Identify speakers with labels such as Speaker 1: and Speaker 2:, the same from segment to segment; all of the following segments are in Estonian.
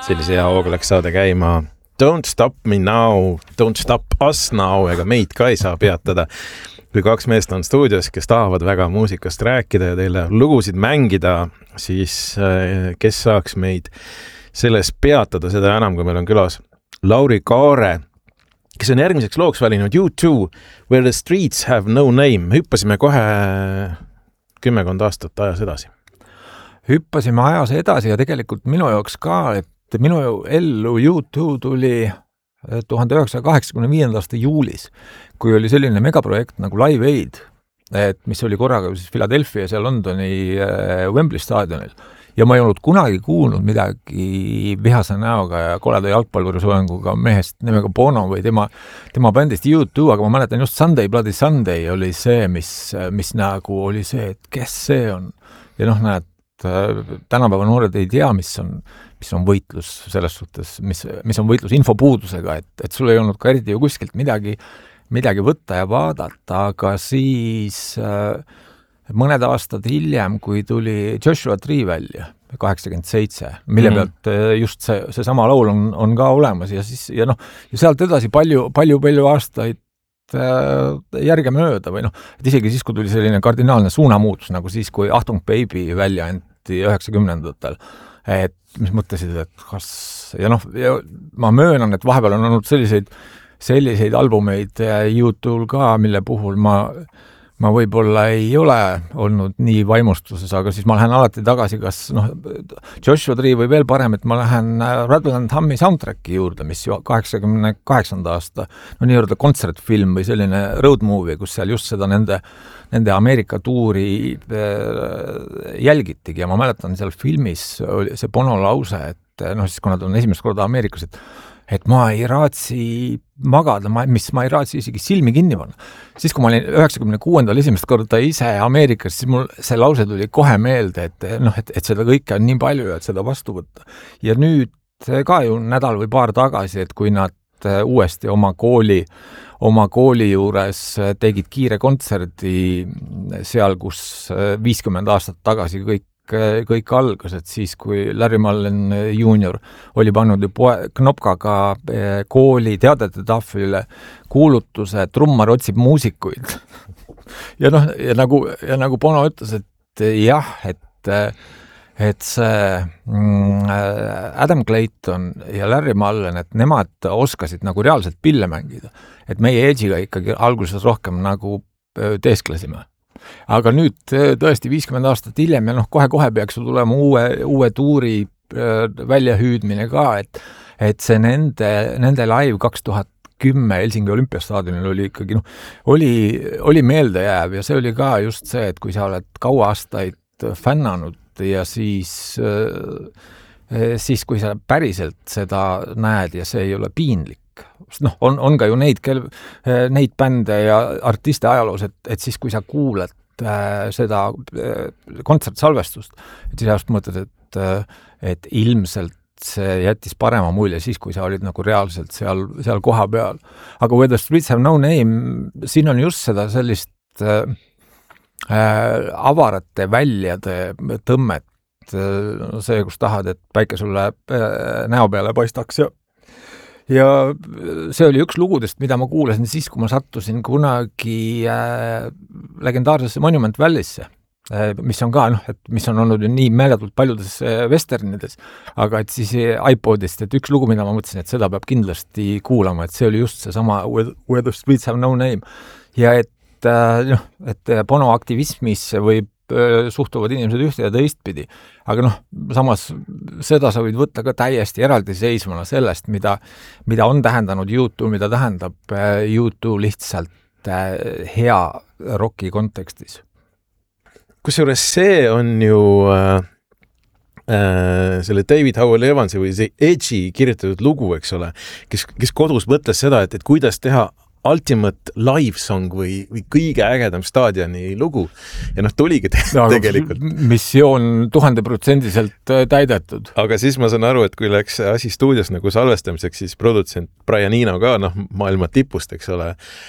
Speaker 1: Sellise hea hooga läks saade käima Don't Stop Me Now, Don't Stop Us Now, ega meid ka ei saa peatada. Kui kaks meest on stuudios, kes tahavad väga muusikast rääkida ja teile lugusid mängida, siis kes saaks meid selles peatada, seda enam, kui meil on külas Lauri Kaare, kes on järgmiseks looks valinud U2, Where the Streets Have No Name. Hüppasime kohe 10 aastat ajas edasi.
Speaker 2: Hüppasime ajas edasi ja tegelikult minu jaoks ka, et minu ellu U2 tuli 1985. aasta juulis, kui oli selline megaprojekt nagu Live Aid, mis oli korraga siis Philadelphia ja Londoni Wembley staadionil. Ja ma ei olnud kunagi kuulnud midagi vihase näoga ja koleda jalgpallurisoenguga mehest nimega Bono või tema bändist U2, aga ma mäletan just Sunday Bloody Sunday oli see, mis nagu oli see, et kes see on. Ja näed, tänapäeva noored ei tea, mis on võitlus selles suhtes, mis on võitlus infopuudusega, et sul ei olnud ka eriti ju kuskilt midagi võtta ja vaadata, aga siis mõned aastad hiljem, kui tuli Joshua Tree välja, 87, mille pealt just see sama laul on ka olemas ja sealt edasi palju aastaid järge mööda või et isegi siis, kui tuli selline kardinaalne suunamuutus, nagu siis, kui Achtung Baby välja anti 90-ndatel, et mis mõtlesid, et kas ja ma möönan, et vahepeal on olnud selliseid albumeid U2-l ka, mille puhul ma võib-olla ei ole olnud nii vaimustuses, aga siis ma lähen alati tagasi, kas Joshua Tree või veel parem, et ma lähen Rattle and Hummi soundtracki juurde, mis 88. aasta nii-öelda kontsertfilm või selline road movie, kus seal just seda nende Ameerika tuuri jälgitigi ja ma mäletan seal filmis oli see Bono lause, et siis kui nad on esimest korda Ameerikas, et ma ei raatsi magada, mis ma ei raatsi isegi silmi kinni panna. Siis, kui ma olin 96. esimest korda ise Ameerikas, siis mul see lause tuli kohe meelde, et seda kõike on nii palju ja et seda vastu võtta. Ja nüüd ka ju nädal või paar tagasi, et kui nad uuesti oma kooli juures tegid kiire kontserdi seal, kus 50 aastat tagasi kõik algas, et siis, kui Larry Mullen Jr. oli pannud knopkaga kooli teadete tahvlile kuulutuse, trummar otsib muusikuid. ja nagu Bono ütles, et jah, et see Adam Clayton ja Larry Mullen, et nemad oskasid nagu reaalselt pille mängida. Et meie Edge'iga ikkagi alguses rohkem nagu teesklesime. Aga nüüd tõesti 50 aastat hiljem ja kohe peaks tulema uue tuuri väljahüüdmine ka, et see nende live 2010 Helsingi olümpiastaadionil oli ikkagi oli meeldejääv ja see oli ka just see, et kui sa oled kaua aastaid fännanud ja siis kui sa päriselt seda näed ja see ei ole piinlik. On ka ju neid bände ja artiste ajaloos, et siis kui sa kuuled seda kontsertsalvestust, et siis just mõtled, et ilmselt see jättis parema mulje siis, kui sa olid nagu reaalselt seal koha peal. Aga Where the Streets Have No Name, siin on just seda sellist avarate väljade tõmmet, see, kus tahad, et päike sulle näo peale paistaks ja see oli üks lugudest, mida ma kuulasin siis, kui ma sattusin kunagi legendaarsesse Monument Valley'sse, mis on ka, mis on olnud ju nii meeletult paljudes westernides, aga et siis iPodist, et üks lugu, mida ma mõtlesin, et seda peab kindlasti kuulama, et see oli just see sama Where the Streets Have No Name ja et Bono aktivismis võib suhtuvad inimesed ühte ja teistpidi. Aga samas seda sa võid võtta ka täiesti eraldiseisvana sellest, mida on tähendanud U2, mida tähendab U2 lihtsalt hea rocki kontekstis.
Speaker 1: Kusjuures see on ju selle David Howell Evansi või see Edge'i kirjutatud lugu, eks ole, kes kodus mõtles seda, et kuidas teha ultimate live song või kõige ägedam staadioni lugu. Ja tuligi tegelikult.
Speaker 2: Missioon 1000% täidetud.
Speaker 1: Aga siis ma saan aru, et kui läks asi stuudios nagu salvestamiseks, siis produtsent Brian Eno ka, maailma tipust, eks ole,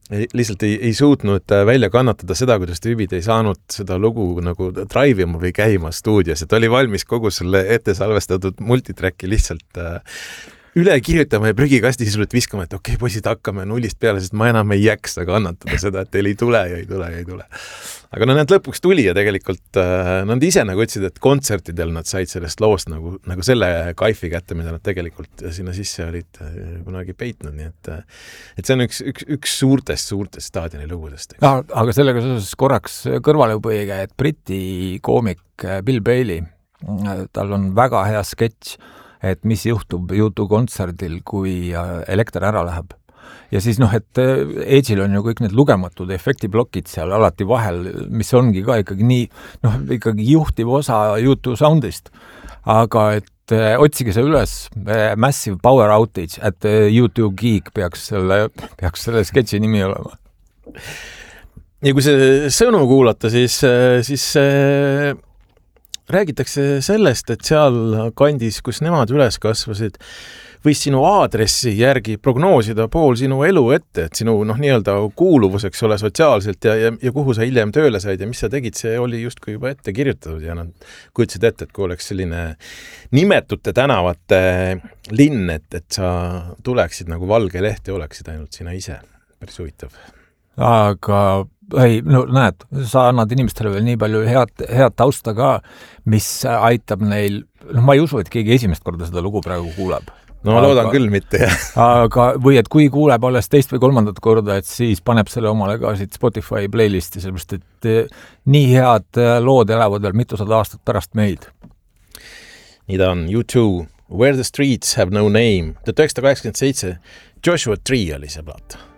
Speaker 1: lihtsalt ei suutnud välja kannatada seda, kuidas tüübid ei saanud seda lugu nagu drive ima või käima stuudios, et oli valmis kogu selle ette salvestatud multitracki lihtsalt üle kirjutama ja prügikasti sisuliselt viskama, et okei, poisid, hakkame nullist peale, sest ma enam ei jaksa kannatada seda, et teil ei tule ja ei tule ja ei tule. Aga need lõpuks tuli ja tegelikult nad ise nagu ütlesid, et kontsertidel nad said sellest loost nagu selle kaifi kätte, mida nad tegelikult sinna sisse olid kunagi peitnud, nii et see on üks suurtest staadioni lugudest.
Speaker 2: Aga sellega seoses korraks kõrvalehüpõige, et Briti koomik Bill Bailey, tal on väga hea sketš, et mis juhtub U2 kontserdil, kui elekter ära läheb. Ja siis et Edge'il on ju kõik need lugematud efektiblokid seal alati vahel, mis ongi ka ikkagi nii, ikkagi juhtiv osa U2 soundist. Aga et otsige see üles, Massive Power Outage at U2 Geek peaks selle sketši nimi olema.
Speaker 1: Ja kui see sõnu kuulata, siis räägitakse sellest, et seal kandis, kus nemad üles kasvasid, võis sinu aadressi järgi prognoosida pool sinu elu ette, et sinu nii-öelda kuuluvuseks ole sotsiaalselt ja kuhu sa hiljem tööle said ja mis sa tegid, see oli justkui juba ette kirjutatud ja nad kujutasid ette, et kui oleks selline nimetute tänavate linn, et sa tuleksid nagu valge leht ja oleksid ainult sina ise. Päris huvitav.
Speaker 2: Aga näed, sa annad inimestele veel nii palju head tausta ka, mis aitab neil, ma ei usu, et keegi esimest korda seda lugu praegu kuuleb.
Speaker 1: No ma loodan küll mitte, jah.
Speaker 2: Aga, või et kui kuuleb alles teist või kolmandat korda, et siis paneb selle omale ka siit Spotify playlisti, sellepärast, et nii head lood elavad veel mitusada aastat pärast meid.
Speaker 1: Nii ta on, U2, Where the Streets Have No Name, 1987, Joshua Tree oli see plaat.